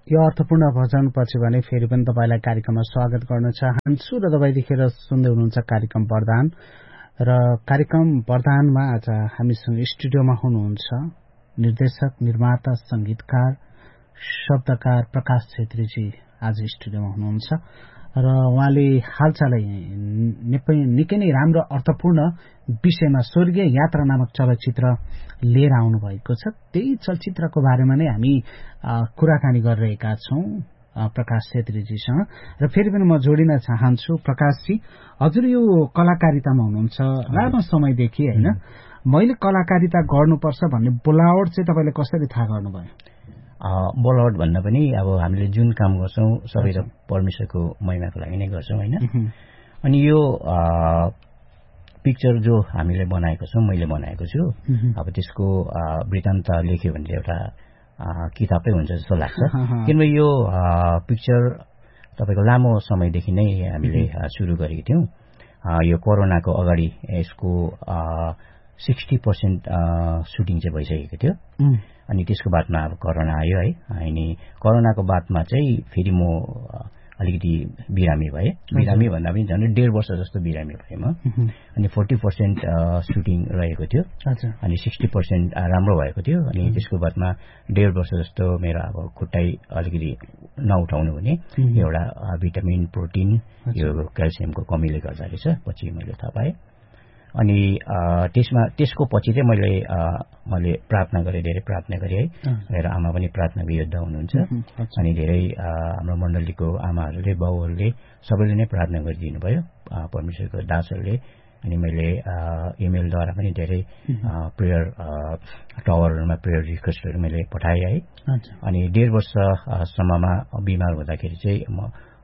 यो अर्थपूर्ण भजनपछि भने फेरि पनि तपाईलाई कार्यक्रममा स्वागत गर्न चाहन्छु र तपाईदेखिर सुन्दै हुनुहुन्छ कार्यक्रम वरदान र कार्यक्रम वरदानमा आज हामीसँग स्टुडियोमा हुनुहुन्छ निर्देशक, निर्माता, संगीतकार, शब्दकार प्रकाश छेत्रीजी आज स्टुडियोमा हुनुहुन्छ र उहाँले हालचालै निकै नै राम्रो अर्थपूर्ण विषयमा स्वर्गीय यात्रा नामक चलचित्र लिएर आउनु भएको छ। त्यही चलचित्रको बारेमा नै हामी कुराकानी गरिरहेका छौं प्रकाश छेत्रीजीसँग र फेरि पनि म जोडिन चाहन्छु प्रकाशजी। हजुर यो कलाकारितामा हुनुहुन्छ लामो समयदेखि हैन, मैले कलाकारिता गर्नुपर्छ भन्ने बोलावट चाहिँ तपाईले कसरी थाहा गर्नुभयो? बोलावट भन्न पनि अब हामीले जुन काम गर्छौं सबै त परमेश्वरको महिमाको लागि नै गर्छौं हैन। अनि यो पिक्चर जो हामीले बनाएको छौं, मैले बनाएको छु, अब त्यसको वृत्तान्त लेख्यो भने चाहिँ एउटा किताबै हुन्छ जस्तो लाग्छ। किनभने यो पिक्चर तपाईको लामो समयदेखि नै हामीले सुरु गरेको थियौं। यो कोरोनाको अगाडि यसको 60% सुटिङ चाहिँ भइसकेको थियो। अनि त्यसको बादमा अब कोरोना आयो है। अनि कोरोनाको बादमा चाहिँ फेरि म अलिकति बिरामी भए। बिरामी भन्दा पनि झन् 1.5 वर्ष जस्तो बिरामी भए म। अनि 40% सुटिङ रहेको थियो अनि 60% राम्रो भएको थियो। अनि त्यसको बादमा 1.5 वर्ष जस्तो मेरो अब खुट्टै अलिकति नउठाउनु भने एउटा भिटामिन, प्रोटिन, यो क्याल्सियमको कमीले गर्दा रहेछ, पछि मैले थाहा पाएँ। अनि त्यसको पछि चाहिँ मैले प्रार्थना गरेँ, धेरै प्रार्थना गरेँ है। मेरो आमा पनि प्रार्थनाको योद्धा हुनुहुन्छ। अनि धेरै हाम्रो मण्डलीको आमाहरूले, बाउहरूले सबैले नै प्रार्थना गरिदिनु भयो, परमेश्वरको दासहरूले। अनि मैले इमेलद्वारा पनि धेरै प्रेयर टावरहरूमा प्रेयर रिक्वेस्टहरू मैले पठाएँ है। अनि 1.5 वर्षसम्ममा बिमार हुँदाखेरि चाहिँ म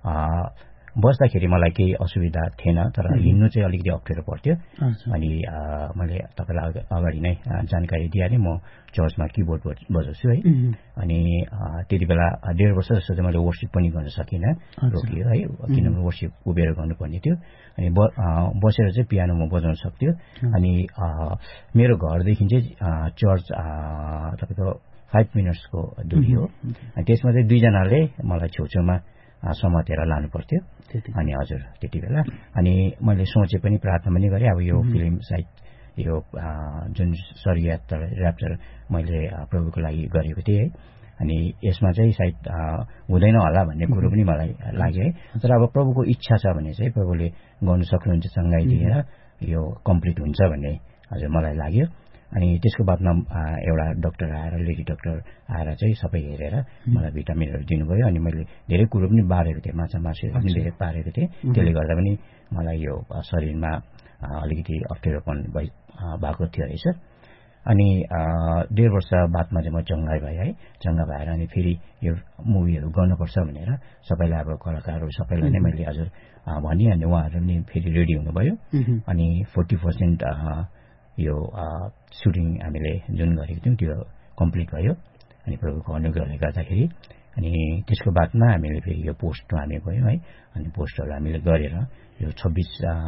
बस्दाखेरि मलाई केही असुविधा थिएन, तर हिँड्नु चाहिँ अलिकति अप्ठ्यारो पर्थ्यो। अनि मैले तपाईलाई अगाडि नै जानकारी दिएँ, म चर्चमा किबोर्ड बजाउँछु है। अनि त्यति बेला 1.5 वर्ष जस्तो चाहिँ मैले वर्शिप पनि गर्न सकिनँ, रोकियो है, किनभने वर्शिप उभिएर गर्नुपर्ने थियो। अनि बसेर चाहिँ पियानो म बजाउन सक्थ्यो। अनि मेरो घरदेखि चाहिँ चर्च तपाईको 5 मिनट्सको दूरी हो। अनि त्यसमा चाहिँ 2 जनाले मलाई छेउछेउमा समातेर लानु पर्थ्यो। अनि हजुर त्यति बेला अनि मैले सोचे पनि, प्रार्थना पनि गरेँ, अब यो फिल्म सायद यो जुन स्वर्गीय र्याप्चर मैले प्रभुको लागि गरेको थिएँ है। अनि यसमा चाहिँ सायद हुँदैन होला भन्ने कुरो पनि मलाई लाग्यो है। तर अब प्रभुको इच्छा छ भने चाहिँ प्रभुले गर्नु सक्नुहुन्छ, चङ्गाई दिएर यो कम्प्लिट हुन्छ भन्ने हजुर मलाई लाग्यो। अनि त्यसको बादमा एउटा डाक्टर आएर, लेडी डाक्टर आएर चाहिँ सबै हेरेर मलाई भिटामिनहरू दिनुभयो। अनि मैले धेरै कुरो पनि बारेको थिएँ, माछा मासुहरू पनि धेरै पारेको थिएँ। त्यसले गर्दा पनि मलाई यो शरीरमा अलिकति अप्ठ्यारोपन भएको थियो रहेछ। अनि 1.5 वर्ष बादमा चाहिँ म चङ्गा भएँ है। चङ्गा भएर अनि फेरि यो मुभीहरू गर्नुपर्छ भनेर सबैलाई, अब कलाकारहरू सबैलाई नै मैले हजुर भने। अनि उहाँहरू पनि फेरि रेडी हुनुभयो। अनि 40% यो सुटिङ हामीले जुन गरेको थियौँ त्यो कम्प्लिट भयो। अनि प्रभुको अनुग्रहले गर्दाखेरि अनि त्यसको बादमा हामीले फेरि यो पोस्टमा हामी गयौँ है। अनि पोस्टहरू हामीले गरेर यो 26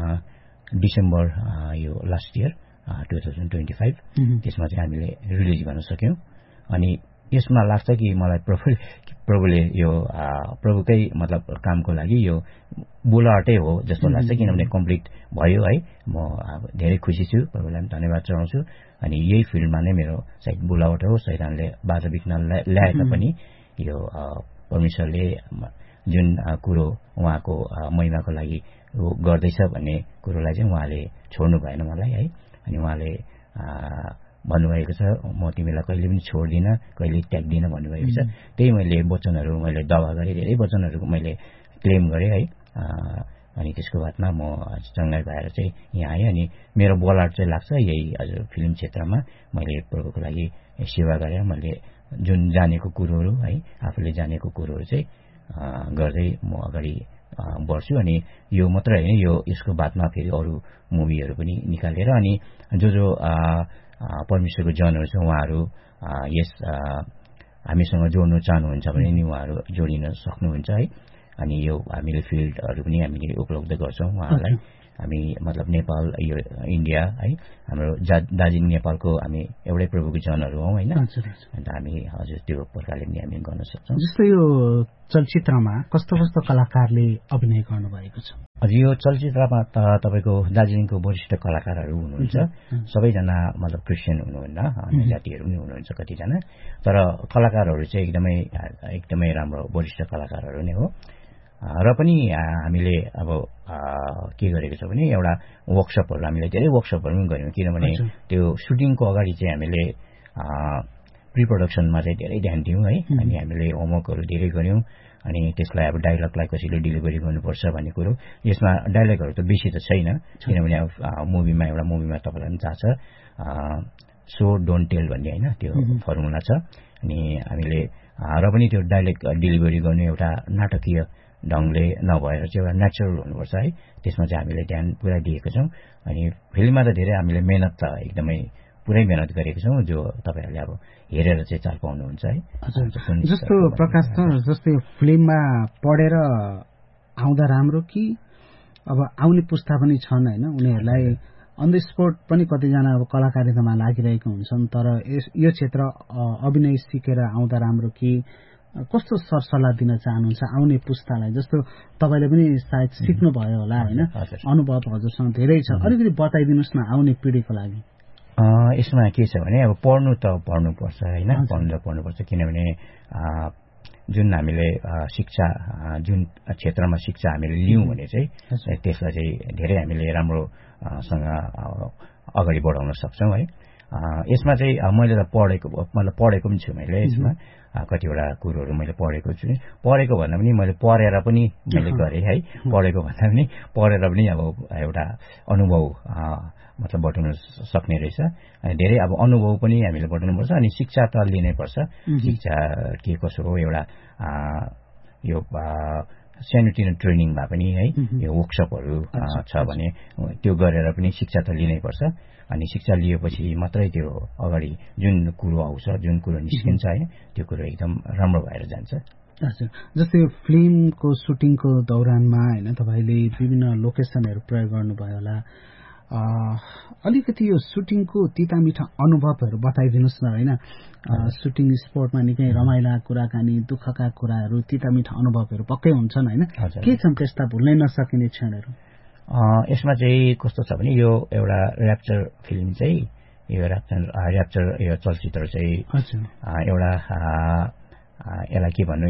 डिसेम्बर यो लास्ट इयर 2025 त्यसमा चाहिँ हामीले रिलिज गर्न सक्यौँ। अनि यसमा लाग्छ कि मलाई प्रभुले यो प्रभुकै मतलब कामको लागि यो बोलावटै हो जस्तो लाग्छ, किनभने कम्प्लिट भयो है। म धेरै खुसी छु, प्रभुलाई पनि धन्यवाद चढाउँछु। अनि यही फिल्डमा नै मेरो सायद बोलावट हो। शैतानले बाजा बिग्न ल्याए तापनि यो परमेश्वरले जुन कुरो उहाँको महिमाको लागि गर्दैछ भन्ने कुरोलाई चाहिँ उहाँले छोड्नु भएन मलाई है। अनि उहाँले भन्नुभएको छ, म तिमीलाई कहिले पनि छोड्दिनँ, कहिले त्याग्दिनँ भन्नुभएको छ। त्यही मैले वचनहरू मैले दावा गरेँ, धेरै वचनहरू मैले क्लेम गरेँ है। अनि त्यसको बादमा म चङ्गाई भएर चाहिँ यहाँ आएँ। अनि मेरो बोलावट चाहिँ लाग्छ यही हजुर फिल्म क्षेत्रमा मैले प्रभुको लागि सेवा गरेर मैले जुन जानेको कुरोहरू है, आफूले जानेको कुरोहरू चाहिँ गर्दै म अगाडि बढ्छु। अनि यो मात्र होइन, यो यसको बादमा फेरि अरू मुभीहरू पनि निकालेर अनि जो परमेश्वरको जनहरू छ उहाँहरू यस हामीसँग जोड्नु चाहनुहुन्छ भने नि उहाँहरू जोडिन सक्नुहुन्छ है। अनि यो हामीले फिल्डहरू पनि हामीले उपलब्ध गर्छौँ उहाँहरूलाई। हामी मतलब नेपाल यो इन्डिया है हाम्रो दार्जिलिङ नेपालको हामी एउटै प्रभुको जनहरू हौँ होइन अन्त हामी हजुर त्यो प्रकारले पनि हामी गर्न सक्छौँ। जस्तै यो चलचित्रमा कस्तो कस्तो कलाकारले अभिनय गर्नुभएको छ? हजुर यो चलचित्रमा तपाईँको दार्जिलिङको वरिष्ठ कलाकारहरू हुनुहुन्छ, सबैजना मतलब क्रिस्चियन हुनुहुन्न, अन्य जातिहरू पनि हुनुहुन्छ कतिजना, तर कलाकारहरू चाहिँ एकदमै राम्रो वरिष्ठ कलाकारहरू नै हो। र पनि हामीले अब के गरेको छ भने एउटा वर्कसपहरू हामीले धेरै वर्कसपहरू पनि गऱ्यौँ, किनभने त्यो सुटिङको अगाडि चाहिँ हामीले प्रि प्रडक्सनमा चाहिँ धेरै ध्यान दियौँ है। अनि हामीले होमवर्कहरू धेरै गऱ्यौँ, अनि त्यसलाई अब डायलगलाई कसरी डेलिभरी गर्नुपर्छ भन्ने कुरो। यसमा डायलगहरू त बेसी त छैन, किनभने अब मुभीमा तपाईँलाई पनि थाहा छ सो डोन्ट टेल भन्ने होइन त्यो फर्मुला छ। अनि हामीले र पनि त्यो डायलग डेलिभरी गर्नु एउटा नाटकीय ढङ्गले नभएर चाहिँ एउटा नेचुरल हुनुपर्छ है, त्यसमा चाहिँ हामीले ध्यान पुरा दिएको छौँ। अनि फिल्ममा त धेरै हामीले मेहनत त एकदमै पुरै मेहनत गरेको छौँ, जो तपाईँहरूले अब हेरेर चाहिँ चाल पाउनुहुन्छ है। जस्तो प्रकाश छ, जस्तै फिल्ममा पढेर आउँदा राम्रो कि अब आउने पुस्ता पनि छन् होइन, उनीहरूलाई अन द स्पोट पनि कतिजना अब कलाकारितामा लागिरहेको हुन्छन्, तर यो क्षेत्र अभिनय सिकेर आउँदा राम्रो कि कस्तो सरसल्लाह दिन चाहनुहुन्छ आउने पुस्तालाई? जस्तो तपाईँले पनि सायद सिक्नुभयो होला होइन, अनुभव हजुरसँग धेरै छ, अलिकति बताइदिनुहोस् न आउने पिँढीको लागि। यसमा के छ भने अब पढ्नुपर्छ होइन, पढ्नुपर्छ, किनभने जुन हामीले शिक्षा जुन क्षेत्रमा शिक्षा हामीले लियौँ भने चाहिँ त्यसलाई चाहिँ धेरै हामीले राम्रोसँग अगाडि बढाउन सक्छौँ है। यसमा चाहिँ मैले त पढेको पनि छु, मैले यसमा कतिवटा कुरोहरू मैले पढेको छु। पढेको भन्दा पनि मैले पढेर पनि मैले गरेँ है, पढेको भन्दा पनि पढेर पनि अब एउटा अनुभव मतलब बटुल्न सक्ने रहेछ। अनि धेरै अब अनुभव पनि हामीले बटुल्नुपर्छ, अनि शिक्षा त लिनै पर्छ। शिक्षा के कसो हो, एउटा यो सानोतिनो ट्रेनिङ भए पनि है, यो वर्कसपहरू छ भने त्यो गरेर पनि शिक्षा त लिनै पर्छ। अनि शिक्षा लिएपछि मात्रै त्यो अगाडि जुन कुरो आउँछ, जुन कुरो निस्किन्छ है, त्यो कुरो एकदम राम्रो भएर जान्छ। हजुर, जस्तै यो फिल्मको सुटिङको दौरानमा होइन तपाईँले विभिन्न लोकेसनहरू प्रयोग गर्नुभयो होला, अलिकति यो सुटिङको तितामिठा अनुभवहरू बताइदिनुहोस् न होइन। सुटिङ स्पोटमा निकै रमाइला कुराकानी, दुःखका कुराहरू, तितामिठा अनुभवहरू पक्कै हुन्छन् होइन, के छन् त्यस्ता भुल्नै नसकिने क्षणहरू? यसमा चाहिँ कस्तो छ भने यो एउटा ऱ्याप्चर फिल्म चाहिँ यो ऱ्याप्चर यो चलचित्र चाहिँ एउटा यसलाई के भन्नु,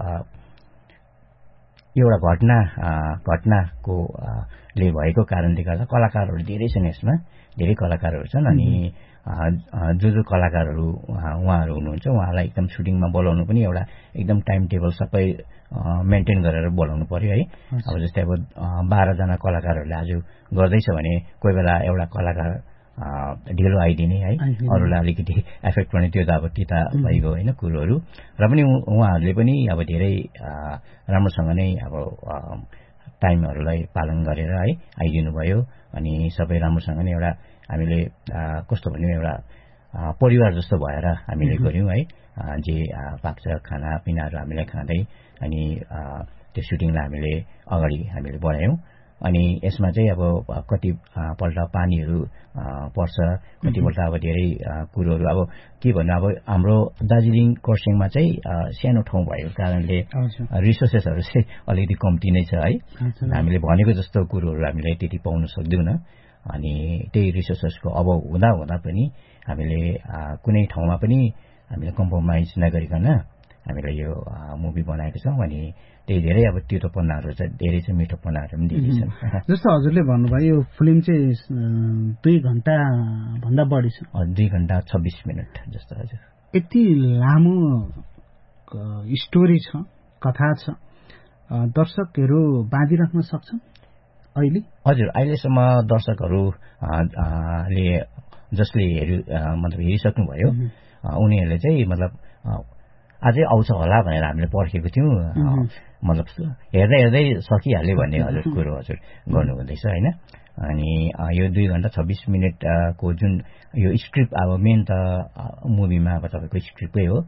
एउटा घटनाको ले भएको कारणले गर्दा कलाकारहरू धेरै छन्, यसमा धेरै कलाकारहरू छन्। अनि जो कलाकारहरू उहाँहरू हुनुहुन्छ, उहाँलाई एकदम सुटिङमा बोलाउनु पनि एउटा एकदम टाइम टेबल सबै मेन्टेन गरेर बोलाउनु पर्यो है। अब जस्तै अब 12 जना कलाकारहरूले आज गर्दैछ भने कोही बेला एउटा कलाकार ढिलो आइदिने है, अरूलाई अलिकति एफेक्ट गर्ने, त्यो त अब तिता भइगयो होइन कुरोहरू। र पनि उहाँहरूले पनि अब धेरै राम्रोसँग नै अब टाइमहरूलाई पालन गरेर है आइदिनु भयो। अनि सबै राम्रोसँग नै एउटा हामीले कस्तो भन्यो, एउटा परिवार जस्तो भएर हामीले गऱ्यौँ है। जे पाक्छ खानापिनाहरू हामीले खाँदै अनि त्यो सुटिङलाई हामीले अगाडि हामीले बढायौँ। अनि यसमा चाहिँ अब कतिपल्ट पानीहरू पर्छ, कतिपल्ट अब धेरै कुरोहरू अब के भन्नु, अब हाम्रो दार्जिलिङ खरसाङमा चाहिँ सानो ठाउँ भएको कारणले रिसोर्सेसहरू चाहिँ अलिकति कम्ती नै छ है। हामीले भनेको जस्तो कुरोहरू हामीले त्यति पाउन सक्दैनौँ। अनि त्यही रिसोर्सेसको अभाव हुँदा पनि हामीले कुनै ठाउँमा पनि हामीले कम्प्रोमाइज नगरिकन हामीले यो मुभी बनाएको छौँ। अनि त्यही धेरै अब तितोपनाहरू छ, धेरै चाहिँ मिठोपनाहरू पनि देखिन्छन्। जस्तो हजुरले भन्नुभयो यो फिल्म चाहिँ 2 घण्टा भन्दा बढी छ, 2 घण्टा 26 मिनट जस्तो। हजुर, यति लामो स्टोरी छ, कथा छ, दर्शकहरू बाँधिराख्न सक्छन् अहिले? हजुर, अहिलेसम्म दर्शकहरू ले जसले मतलब हेरिसक्नुभयो उनीहरूले चाहिँ मतलब अझै आउँछ होला भनेर हामीले पर्खेको थियौँ। मतलब हेर्दै सकिहाल्यो भन्ने हजुर कुरो हजुर गर्नु हुँदैछ होइन। अनि यो 2 घण्टा 26 मिनटको जुन यो स्क्रिप्ट, अब मेन त मुभीमा अब तपाईँको स्क्रिप्टै हो,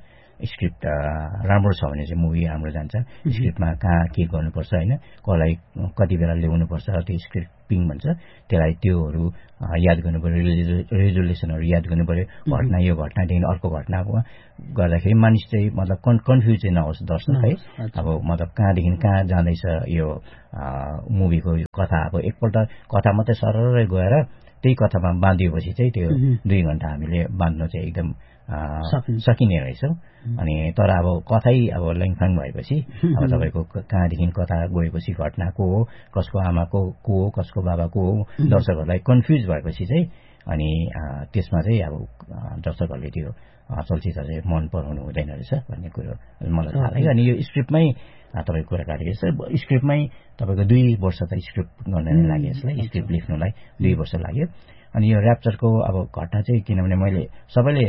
स्क्रिप्ट राम्रो छ भने चाहिँ मुभी राम्रो जान्छ स्क्रिप्टमा कहाँ के गर्नुपर्छ हैन कसलाई कति बेला ल्याउनुपर्छ त्यो स्क्रिप्टिङ भन्छ त्यसलाई त्योहरू याद गर्नुपर्यो रेजुलेसनहरू याद गर्नुपर्यो घटना यो घटनादेखि अर्को घटनाको गर्दाखेरि मानिस चाहिँ मतलब कन्फ्युज चाहिँ नहोस् दर्शक है अब मतलब कहाँदेखि कहाँ जाँदैछ यो मुभीको कथा अब एकपल्ट कथा मात्रै सररै गएर त्यही कथामा बाँधिएपछि चाहिँ त्यो 2 घण्टा हामीले बाँध्नु चाहिँ एकदम सकिने रहेछ अनि तर अब कथै अब ल्याङफाङ भएपछि अब तपाईको कहाँदेखि कता गएपछि घटना को हो कसको आमाको को हो कसको बाबाको हो दर्शकहरूलाई कन्फ्युज भएपछि चाहिँ अनि त्यसमा चाहिँ अब दर्शकहरूले त्यो चलचित्र चाहिँ मन पराउनु हुँदैन रहेछ भन्ने कुरो मलाई थाहा लाग्यो अनि यो स्क्रिप्टमै तपाईको कुराकानी छ स्क्रिप्टमै तपाईको 2 वर्ष त स्क्रिप्ट गर्न नै लाग्यो यसलाई स्क्रिप्ट लेख्नलाई 2 वर्ष लाग्यो अनि यो र्याप्चरको अब घटना चाहिँ किनभने मैले सबैले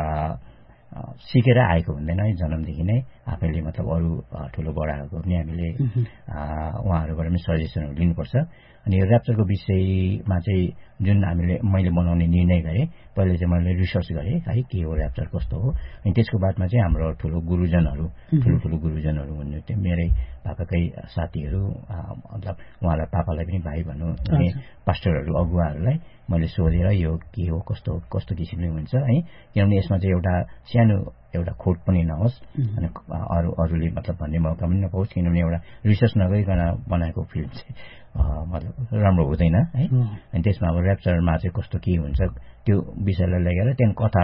सिकेर आएको हुँदैन है जन्मदेखि नै आफैले मतलब अरू ठुलो बडाहरूको पनि हामीले उहाँहरूबाट पनि सजेसनहरू लिनुपर्छ अनि यो र्याप्चरको विषयमा चाहिँ जुन मैले बनाउने निर्णय गरेँ पहिले चाहिँ मैले रिसर्च गरेँ है के हो र्याप्चर कस्तो हो अनि त्यसको बादमा चाहिँ हाम्रो ठुलो गुरुजनहरू ठुलो गुरुजनहरू हुनुहुन्थ्यो मेरै पापाकै साथीहरू मतलब उहाँलाई पापालाई पनि भाइ भनौँ अनि पास्टरहरू अगुवाहरूलाई मैले सोधेर यो के हो कस्तो किसिमले हुन्छ है किनभने यसमा चाहिँ एउटा खोट पनि नहोस् अनि अरूले मतलब भन्ने मौका पनि नपाओस् किनभने एउटा रिसर्च नगरिकन बनाएको फिल्म चाहिँ मतलब राम्रो हुँदैन है अनि त्यसमा अब र्याप्चरमा चाहिँ कस्तो के हुन्छ त्यो विषयलाई लिएर त्यहाँ कथा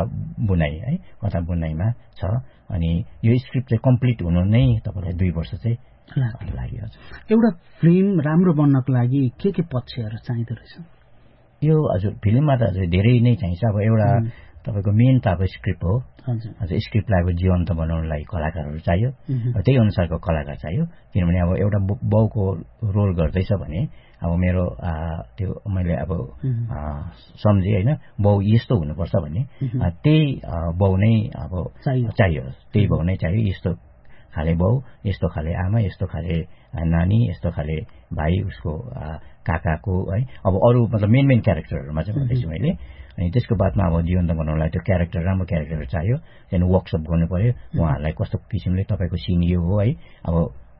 बुनाइमा छ अनि यो स्क्रिप्ट चाहिँ कम्प्लिट हुनु नै तपाईलाई 2 वर्ष चाहिँ लाग्यो एउटा फिल्म राम्रो बन्नको लागि के पक्षहरू चाहिँदो रहेछ यो हजुर फिल्ममा त हजुर धेरै नै चाहिन्छ अब एउटा तपाईको मेन त अब स्क्रिप्ट हो हजुर स्क्रिप्टलाई अब जीवन्त बनाउनलाई कलाकारहरू चाहियो त्यही अनुसारको कलाकार चाहियो किनभने अब एउटा बाउको रोल गर्दैछ भने अब मेरो त्यो मैले अब सम्झे हैन बाउ यस्तो हुनुपर्छ भन्ने त्यही बाउ नै अब चाहियो त्यही बाउ नै चाहियो यस्तो खाले बाउ यस्तो खाले आमा यस्तो खाले नानी यस्तो खाले भाइ उसको काकाको है अब अरू मतलब मेन क्यारेक्टरहरुमा चाहिँ भन्दैछु मैले अनि त्यसको बादमा अब जीवन्त बनाउनलाई त्यो क्यारेक्टर राम्रो क्यारेक्टर चाहियो त्यहाँदेखि वर्कसप गर्नु पर्यो उहाँहरूलाई कस्तो किसिमले तपाईको सिन यो हो है अब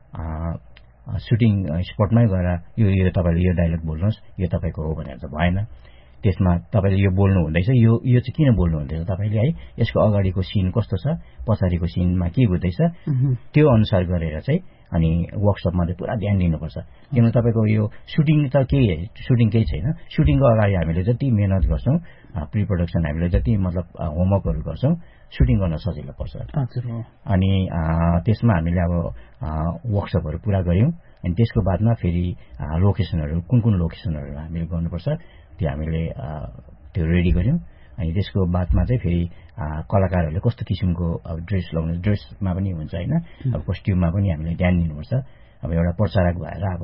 सुटिङ स्पटमै गएर यो तपाईले यो डायलग बोल्नुहोस् यो तपाईको हो भनेर त भएन त्यसमा तपाईले यो बोल्नु हुँदैछ यो चाहिँ किन बोल्नु हुँदैछ तपाईले है यसको अगाडिको सिन कस्तो छ पछाडिको सिनमा के हुँदैछ त्यो अनुसार गरेर चाहिँ अनि वर्कसपमा चाहिँ पुरा ध्यान दिनुपर्छ किनभने तपाईको यो सुटिङ त सुटिङ केही छैन सुटिङको अगाडि हामीले जति मेहनत गर्छौं प्री प्रोडक्सन हामीले जति मतलब होमवर्कहरू गर्छौं सुटिङ गर्न सजिलो पर्छ अनि त्यसमा हामीले अब वर्कसपहरू पुरा गर्यौं अनि त्यसको बादमा फेरि लोकेसनहरू कुन लोकेसनहरू हामीले गर्नुपर्छ त्यो हामीले त्यो रेडी गर्यौं अनि त्यसको बादमा चाहिँ फेरि कलाकारहरूले कस्तो किसिमको अब ड्रेस लाउने ड्रेसमा पनि हुन्छ हैन अब कस्ट्युममा पनि हामीले ध्यान दिनुपर्छ अब एउटा प्रचारक भएर अब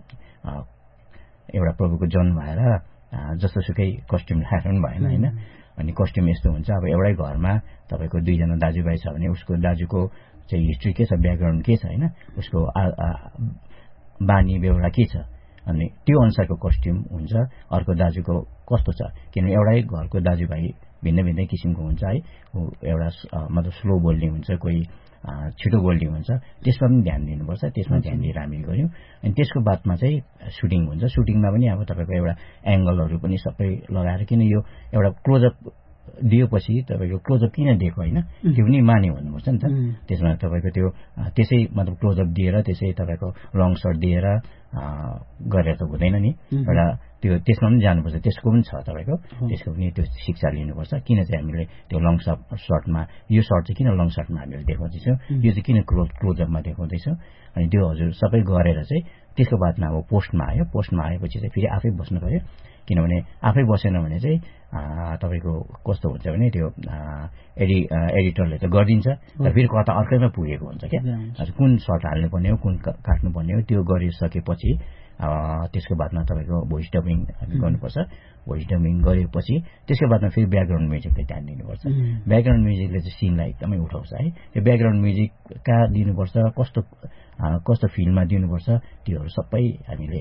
एउटा प्रभुको जन भएर जस्तो सुकै कस्ट्युम लगाएर पनि भएन हैन अनि कस्ट्युम यस्तो हुन्छ अब एउटै घरमा तपाईको 2 जना दाजुभाइ छ भने उसको दाजुको चाहिँ हिस्ट्री के छ ब्याकग्राउन्ड के छ हैन उसको बानी बेहोरा के छ अनि त्यो अनुसारको कस्ट्युम हुन्छ अर्को दाजुको कस्तो छ किनभने एउटै घरको दाजुभाइ भिन्दै किसिमको हुन्छ है एउटा मतलब स्लो बोल्ने हुन्छ कोही छिटो बोल्ने हुन्छ त्यसमा पनि ध्यान दिनुपर्छ त्यसमा ध्यान दिएर हामी गर्यौं अनि त्यसको बादमा चाहिँ सुटिङ हुन्छ सुटिङमा पनि अब तपाईको एउटा एंगलहरु पनि सबै लगाएर किन यो एउटा क्लोजअप दिएपछि तपाईको क्लोजअप किन दिएको हैन त्यो पनि मान्य हुनुपर्छ नि त त्यसमा तपाईको त्यो त्यसै मतलब क्लोजअप दिएर त्यसै तपाईको लङ शट दिएर गरेर त हुँदैन नि एउटा त्यो त्यसमा पनि जानुपर्छ त्यसको पनि छ तपाईको त्यसको पनि त्यो शिक्षा लिनुपर्छ किन चाहिँ हामीले त्यो लङ शटमा यो शट चाहिँ किन लङ शटमा हामीले देखाउँदैछौं यो चाहिँ किन क्लोजअपमा देखाउँदैछौं अनि त्यो हजुर सबै गरेर चाहिँ त्यसको बादमा अब पोस्टमा आएपछि चाहिँ फेरि आफै बस्नु पर्यो किनभने आफै बसेन भने चाहिँ तपाईको कस्तो हुन्छ भने त्यो एडिटरले त गर्दिन्छ तर फेरि कता अर्कैमा पुगेको हुन्छ के कुन शट हाल्नु पर्ने हो कुन काट्नु पर्ने हो त्यो गरिसकेपछि त्यसको बादमा तपाईको भोइस डबिङ गर्नुपर्छ भोइस डबिङ गरेपछि त्यसको बादमा फेरि ब्याकग्राउन्ड म्युजिकले ध्यान दिनुपर्छ ब्याकग्राउन्ड म्युजिकले चाहिँ सिनलाई एकदमै उठाउँछ है यो ब्याकग्राउन्ड म्युजिक कहाँ दिनुपर्छ कस्तो फिल्ममा दिनुपर्छ त्योहरू सबै हामीले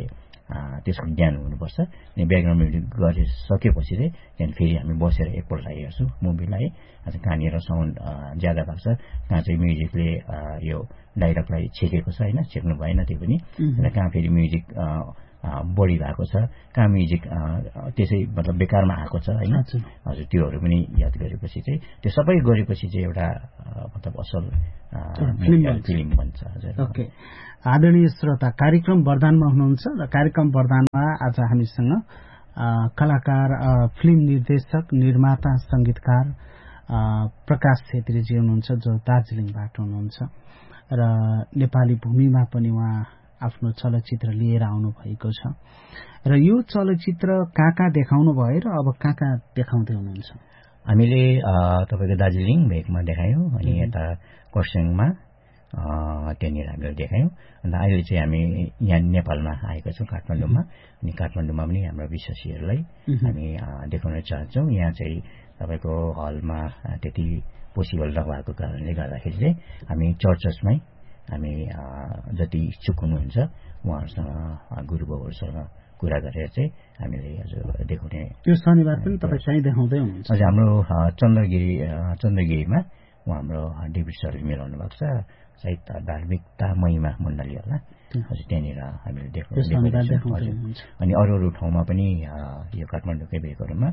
त्यसको ज्ञान हुनुपर्छ। अनि ब्याकग्राउन्ड म्युजिक गरिसकेपछि चाहिँ त्यहाँदेखि फेरि हामी बसेर एकपल्ट हेर्छौँ मुभीलाई कहाँनिर साउन्ड ज्यादा भएको छ, कहाँ चाहिँ म्युजिकले यो डाइलगलाई छेकेको छ होइन, छेक्नु भएन त्यो पनि, र कहाँ फेरि म्युजिक बढी भएको छ, कहाँ म्युजिक त्यसै मतलब बेकारमा आएको छ होइन। हजुर त्योहरू पनि याद गरेपछि चाहिँ त्यो सबै गरेपछि चाहिँ एउटा मतलब असल फिल्म बन्छ। हजुर ओके आदरणीय श्रोता, कार्यक्रम वरदानमा हुनुहुन्छ र कार्यक्रम वरदानमा आज हामीसँग कलाकार, फिल्म निर्देशक, निर्माता, संगीतकार प्रकाश छेत्रीजी हुनुहुन्छ जो दार्जिलिङबाट हुनुहुन्छ र नेपाली भूमिमा पनि उहाँ आफ्नो चलचित्र लिएर आउनु भएको छ र यो चलचित्र कहाँ देखाउनु भयो र अब कहाँ देखाउँदै हुनुहुन्छ? हामीले तपाईँको दार्जिलिङ भेगमा देखायौँ अनि यता खरसाङमा त्यहाँनिर हामीले देखायौँ। अन्त अहिले चाहिँ हामी यहाँ नेपालमा आएका छौँ काठमाडौँमा, अनि काठमाडौँमा पनि हाम्रो विश्वासीहरूलाई हामी देखाउन चाहन्छौँ। यहाँ चाहिँ तपाईँको हलमा त्यति पोसिबल नभएको कारणले गर्दाखेरि चाहिँ हामी चर्चेसमै हामी जति इच्छुक हुनुहुन्छ उहाँहरूसँग गुरुबाबुहरूसँग कुरा गरेर चाहिँ हामीले हजुर देखाउने। यो शनिबार पनि तपाईँ चाहिँ देखाउँदै हुनुहुन्छ? हजुर हाम्रो चन्द्रगिरीमा उहाँ हाम्रो डेभिड सरले मिलाउनु भएको छ, सायद धार्मिकता महिमा मण्डली होला, हजुर त्यहाँनिर हामीले देखाउँछौँ। अनि अरू ठाउँमा पनि यो काठमाडौँकै भेगहरूमा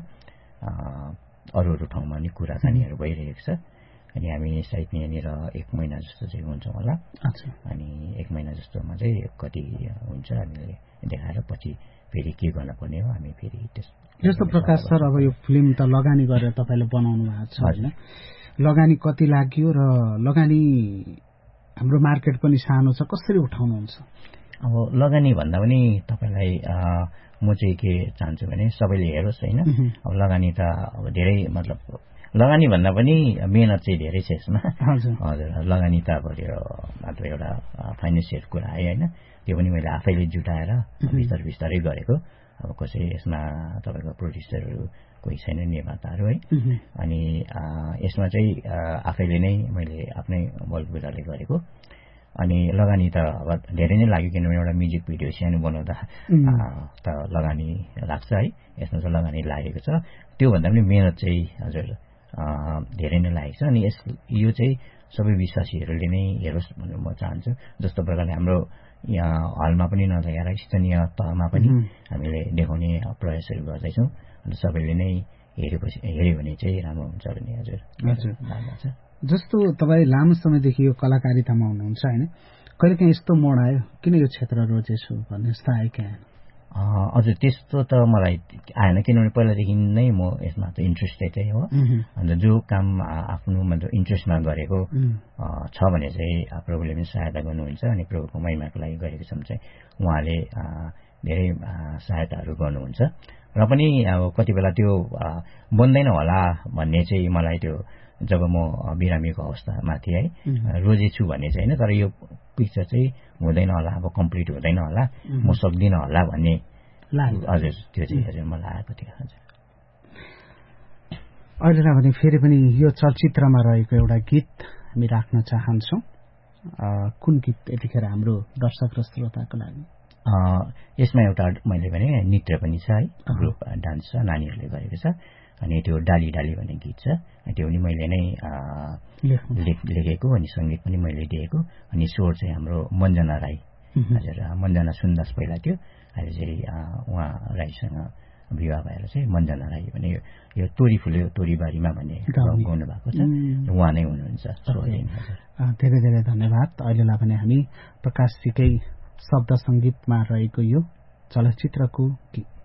अरू ठाउँमा पनि कुराकानीहरू भइरहेको छ। अनि हामी सायद यहाँनिर 1 महिना जस्तो चाहिँ हुन्छौँ होला। अनि 1 महिना जस्तोमा चाहिँ कति हुन्छ हामीले देखाएर पछि फेरि के गर्न पर्ने हो हामी फेरि त्यस। जस्तो प्रकाश सर, अब यो फिल्म त लगानी गरेर तपाईँले बनाउनु भएको छ होइन, लगानी कति लाग्यो र लगानी हाम्रो मार्केट पनि सानो छ, कसरी उठाउनुहुन्छ? अब लगानी भन्दा पनि तपाईँलाई म चाहिँ के चाहन्छु भने सबैले हेरोस् होइन। अब लगानी त अब धेरै मतलब लगानी भन्दा पनि मेहनत चाहिँ धेरै छ यसमा। हजुर लगानी त अब मतलब एउटा फाइनेन्सियल कुरा आयो होइन, त्यो पनि मैले आफैले जुटाएर बिस्तारै गरेको। अब कसै यसमा तपाईँको प्रोड्युसरहरू कोही छैन, निर्माताहरू है। अनि यसमा चाहिँ आफैले नै मैले आफ्नै बलबुताले गरेको। अनि लगानी त अब धेरै नै लाग्यो, किनभने एउटा म्युजिक भिडियो सानो बनाउँदा त लगानी लाग्छ है, यसमा चाहिँ लगानी लागेको छ। त्योभन्दा पनि मेहनत चाहिँ हजुर धेरै नै लागेको छ। अनि यो चाहिँ सबै विश्वासीहरूले नै हेरोस् भनेर म चाहन्छु। जस्तो प्रकारले हाम्रो यहाँ हलमा पनि नदेखाएर स्थानीय तहमा पनि हामीले देखाउने प्रयासहरू गर्दैछौँ। अन्त सबैले नै हेऱ्यो भने चाहिँ राम्रो हुन्छ भन्ने हजुर धारणा छ। जस्तो तपाईँ लामो समयदेखि यो कलाकारितामा हुनुहुन्छ होइन, कहिलेकाहीँ यस्तो मोड आयो किन यो क्षेत्र रोजेछु भन्ने जस्तो आयो क्या? हजुर त्यस्तो त मलाई आएन, किनभने पहिलादेखि नै म यसमा त इन्ट्रेस्टेडै हो। अन्त जो काम आफ्नो मतलब इन्ट्रेस्टमा गरेको छ भने चाहिँ प्रभुले पनि सहायता गर्नुहुन्छ। अनि प्रभुको महिमाको लागि गरेको छौँ चाहिँ उहाँले धेरै सहायताहरू गर्नुहुन्छ। र पनि अब कति बेला त्यो बन्दैन होला भन्ने चाहिँ मलाई त्यो जब म बिरामीको अवस्थामा थिएँ है, रोजेछु भन्ने चाहिँ होइन, तर यो पिक्चर चाहिँ हुँदैन होला, अब कम्प्लिट हुँदैन होला, म सक्दिनँ होला भन्ने हजुर त्यो चाहिँ हजुर मलाई आएको थियो। हजुर अहिलेलाई भने फेरि पनि यो चलचित्रमा रहेको एउटा गीत हामी राख्न चाहन्छौँ। कुन गीत यतिखेर हाम्रो दर्शक र श्रोताको लागि? यसमा एउटा मैले भने नृत्य पनि छ है, ग्रुप डान्स छ, नानीहरूले गरेको छ। अनि त्यो डाली डाली भन्ने गीत छ, त्यो पनि मैले नै लेखेको, अनि सङ्गीत पनि मैले दिएको। अनि स्वर चाहिँ हाम्रो मञ्जना राई, हजुर मञ्जना सुन्दास पहिला थियो, अहिले चाहिँ उहाँ राईसँग विवाह भएर चाहिँ मञ्जना राई भने यो तोरी फुल्यो तोरीबारीमा भन्ने गाउनु भएको छ, उहाँ नै हुनुहुन्छ। धेरै धेरै धन्यवाद। अहिलेलाई भने हामी प्रकाशजीकै शब्द सङ्गीतमा रहेको यो चलचित्रको गीत